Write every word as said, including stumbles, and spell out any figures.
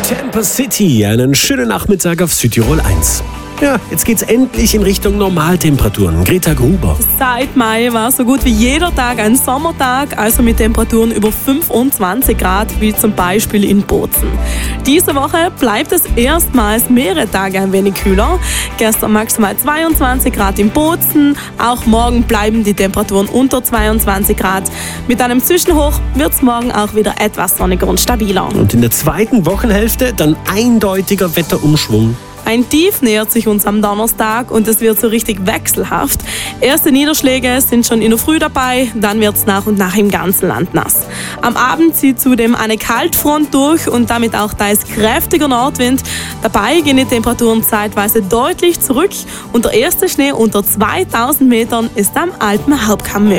Campus City, einen schönen Nachmittag auf Südtirol eins. Ja, jetzt geht's endlich in Richtung Normaltemperaturen. Greta Gruber. Seit Mai war so gut wie jeder Tag ein Sommertag, also mit Temperaturen über fünfundzwanzig Grad, wie zum Beispiel in Bozen. Diese Woche bleibt es erstmals mehrere Tage ein wenig kühler. Gestern maximal zweiundzwanzig Grad in Bozen. Auch morgen bleiben die Temperaturen unter zweiundzwanzig Grad. Mit einem Zwischenhoch wird es morgen auch wieder etwas sonniger und stabiler. Und in der zweiten Wochenhälfte dann eindeutiger Wetterumschwung. Ein Tief nähert sich uns am Donnerstag und es wird so richtig wechselhaft. Erste Niederschläge sind schon in der Früh dabei, dann wird es nach und nach im ganzen Land nass. Am Abend zieht zudem eine Kaltfront durch und damit auch teils kräftiger Nordwind. Dabei gehen die Temperaturen zeitweise deutlich zurück und der erste Schnee unter zweitausend Metern ist am Alpenhauptkamm möglich.